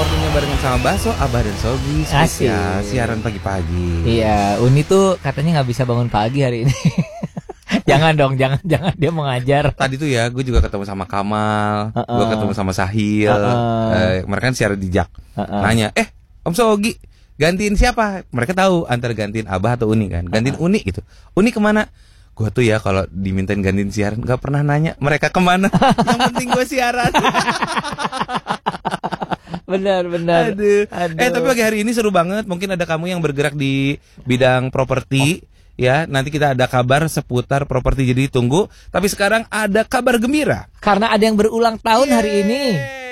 waktunya barengan sama Baso, Abah dan Sogi. Spesial Asik. siaran pagi-pagi. Iya, Uni tuh katanya nggak bisa bangun pagi hari ini. Jangan dong, jangan dia mau ngajar. Tadi tuh ya, gue juga ketemu sama Kamal, gue ketemu sama Sahil. Mereka kan siaran di Jak. Nanya, Om Sogi, gantiin siapa? Mereka tahu antara gantiin Abah atau Uni kan. Gantiin Uni gitu. Uni kemana? Gue tuh ya kalau dimintain gantiin siaran gak pernah nanya mereka kemana. Yang penting gue siaran. Benar. Aduh. Tapi pagi hari ini seru banget. Mungkin ada kamu yang bergerak di bidang properti. Ya, nanti kita ada kabar seputar properti, jadi tunggu. Tapi sekarang ada kabar gembira. Karena ada yang berulang tahun hari ini.